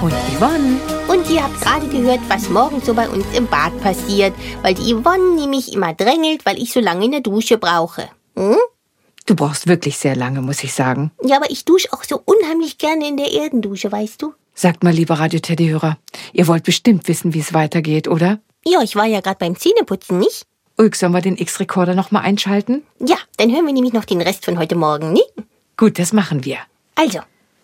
Und Yvonne. Und ihr habt gerade gehört, was morgen so bei uns im Bad passiert, weil die Yvonne nämlich immer drängelt, weil ich so lange in der Dusche brauche. Hm? Du brauchst wirklich sehr lange, muss ich sagen. Ja, aber ich dusche auch so unheimlich gerne in der Erdendusche, weißt du? Sagt mal, lieber Radio-Teddy-Hörer, ihr wollt bestimmt wissen, wie es weitergeht, oder? Ja, ich war ja gerade beim Zähneputzen, nicht? Ulk, sollen wir den X-Rekorder noch mal einschalten? Ja, dann hören wir nämlich noch den Rest von heute Morgen, nicht? Gut, das machen wir. Also.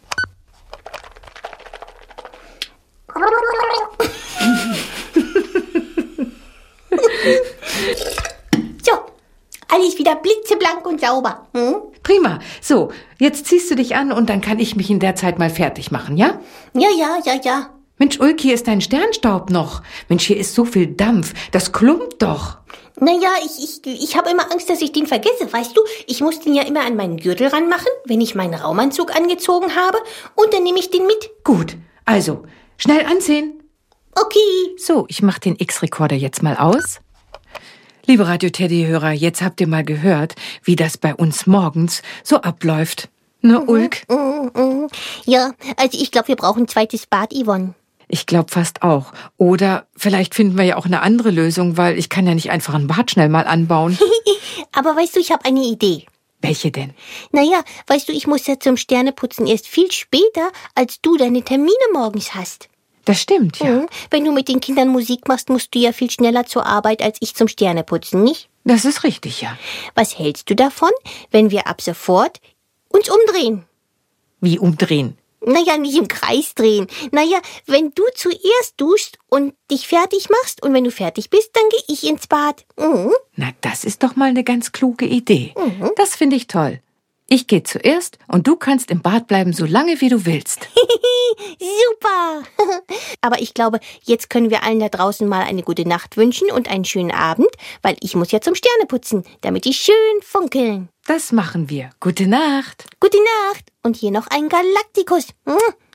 So, alles wieder blitzeblank und sauber. Hm? Prima. So, jetzt ziehst du dich an und dann kann ich mich in der Zeit mal fertig machen, ja? Ja. Mensch, Ulk, hier ist dein Sternstaub noch. Mensch, hier ist so viel Dampf. Das klumpt doch. Naja, ich habe immer Angst, dass ich den vergesse, weißt du? Ich muss den ja immer an meinen Gürtel ranmachen, wenn ich meinen Raumanzug angezogen habe. Und dann nehme ich den mit. Gut, also, schnell anziehen. Okay. So, ich mache den X-Rekorder jetzt mal aus. Liebe Radio-Teddy-Hörer, jetzt habt ihr mal gehört, wie das bei uns morgens so abläuft. Ne, Ulk? Ja, also ich glaube, wir brauchen ein zweites Bad, Yvonne. Ich glaube fast auch. Oder vielleicht finden wir ja auch eine andere Lösung, weil ich kann ja nicht einfach ein Bad schnell mal anbauen. Aber weißt du, ich habe eine Idee. Welche denn? Naja, weißt du, ich muss ja zum Sterneputzen erst viel später, als du deine Termine morgens hast. Das stimmt, ja. Mhm. Wenn du mit den Kindern Musik machst, musst du ja viel schneller zur Arbeit als ich zum Sterneputzen, nicht? Das ist richtig, ja. Was hältst du davon, wenn wir ab sofort uns umdrehen? Wie umdrehen? Naja, nicht im Kreis drehen. Naja, wenn du zuerst duschst und dich fertig machst und wenn du fertig bist, dann gehe ich ins Bad. Mhm. Na, das ist doch mal eine ganz kluge Idee. Das finde ich toll. Ich gehe zuerst und du kannst im Bad bleiben, so lange wie du willst. Super! Aber ich glaube, jetzt können wir allen da draußen mal eine gute Nacht wünschen und einen schönen Abend, weil ich muss ja zum Sterneputzen, damit die schön funkeln. Das machen wir. Gute Nacht. Gute Nacht und hier noch ein Galaktikus.